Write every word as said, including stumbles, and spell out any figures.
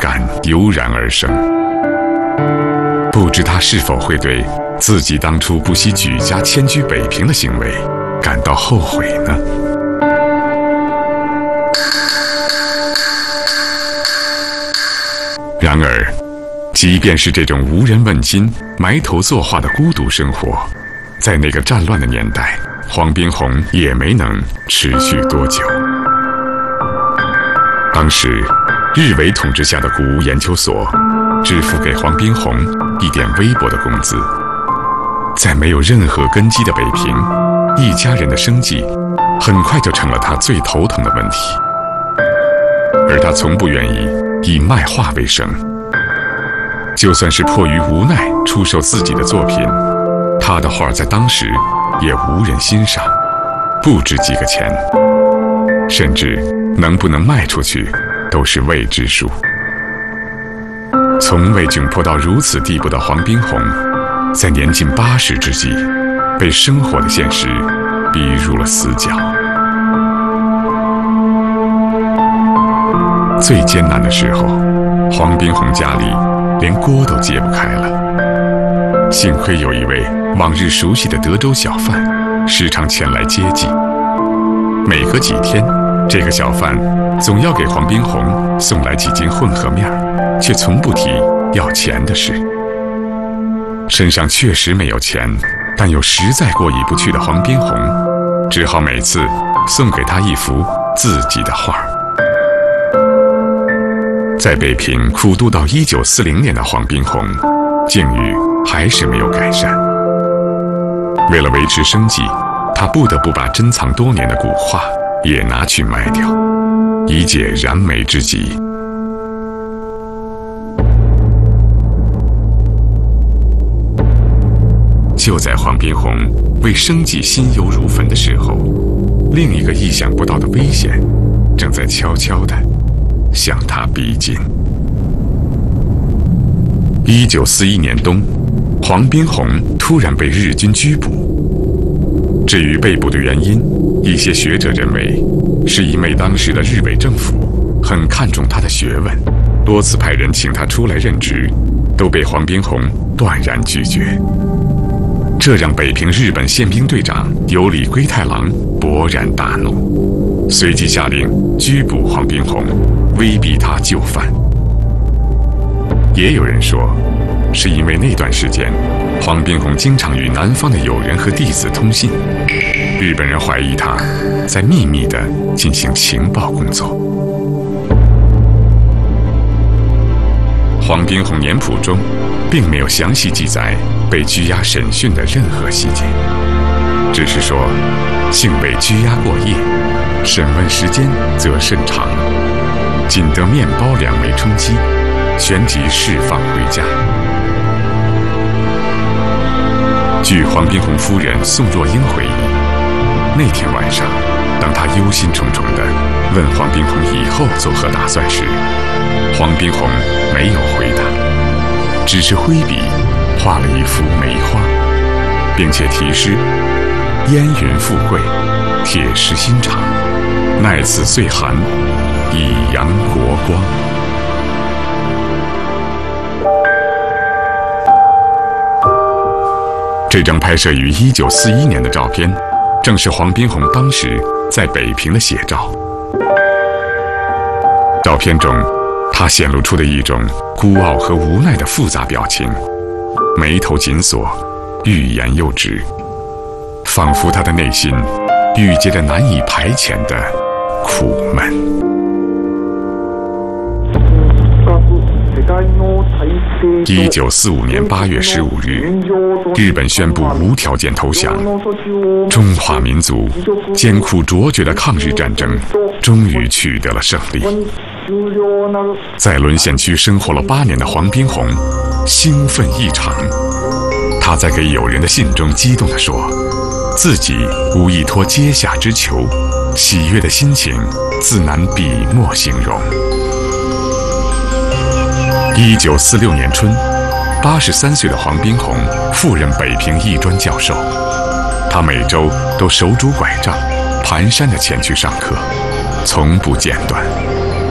感油然而生。不知他是否会对自己当初不惜举家迁居北平的行为感到后悔呢？然而，即便是这种无人问津、埋头作画的孤独生活，在那个战乱的年代，黄宾虹也没能持续多久。当时，日伪统治下的古物研究所支付给黄宾虹一点微薄的工资，在没有任何根基的北平，一家人的生计很快就成了他最头疼的问题。而他从不愿意以卖画为生，就算是迫于无奈出售自己的作品，他的画在当时也无人欣赏，不值几个钱，甚至能不能卖出去都是未知数。从未窘迫到如此地步的黄宾虹，在年近八十之际，被生活的现实逼入了死角。最艰难的时候，黄宾虹家里连锅都揭不开了。幸亏有一位往日熟悉的德州小贩时常前来接济，每隔几天，这个小贩总要给黄宾虹送来几斤混合面，却从不提要钱的事。身上确实没有钱，但又实在过意不去的黄宾虹，只好每次送给他一幅自己的画。在北平苦读到一九四零年的黄宾虹，境遇还是没有改善。为了维持生计，他不得不把珍藏多年的古画也拿去卖掉，以解燃眉之急。就在黄宾虹为生计心忧如焚的时候，另一个意想不到的危险正在悄悄地向他逼近。一九四一年冬，黄宾虹突然被日军拘捕。至于被捕的原因，一些学者认为是因为当时的日伪政府很看重他的学问，多次派人请他出来任职，都被黄宾虹断然拒绝。这让北平日本宪兵队长有里龟太郎勃然大怒，随即下令拘捕黄宾虹，威逼他就范。也有人说，是因为那段时间黄宾虹经常与南方的友人和弟子通信，日本人怀疑他在秘密地进行情报工作。黄宾虹年谱中并没有详细记载被拘押审讯的任何细节，只是说幸被拘押过夜，审问时间则甚长，仅得面包两枚充饥，旋即释放回家。据黄宾虹夫人宋若英回忆，那天晚上，当她忧心忡忡地问黄宾虹以后作何打算时，黄宾虹没有回答，只是挥笔画了一幅梅花，并且题诗：烟云富贵，铁石心肠，耐此岁寒，以扬国光。这张拍摄于一九四一年的照片，正是黄宾虹当时在北平的写照。照片中，他显露出的一种孤傲和无奈的复杂表情，眉头紧锁，欲言又止，仿佛他的内心郁结着难以排遣的苦闷。一九四五年八月十五日，日本宣布无条件投降，中华民族艰苦卓绝的抗日战争终于取得了胜利。在沦陷区生活了八年的黄宾虹兴奋异常，他在给友人的信中激动地说，自己无依托阶下之求，喜悦的心情自难笔墨形容。一九四六年春，八十三岁的黄宾虹赴任北平艺专教授，他每周都手拄拐杖，蹒跚地前去上课，从不间断。